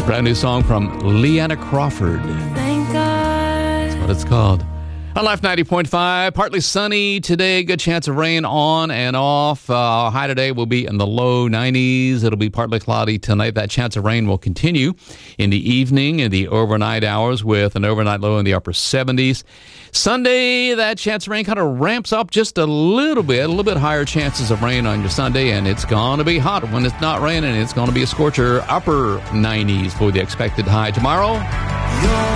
Brand new song from Leanna Crawford. Thank God. That's what it's called. On Life 90.5, partly sunny today. Good chance of rain on and off. High today will be in the low 90s. It'll be partly cloudy tonight. That chance of rain will continue in the evening and the overnight hours with an overnight low in the upper 70s. Sunday, that chance of rain kind of ramps up just a little bit higher chances of rain on your Sunday, and it's going to be hot when it's not raining. It's going to be a scorcher, upper 90s for the expected high tomorrow.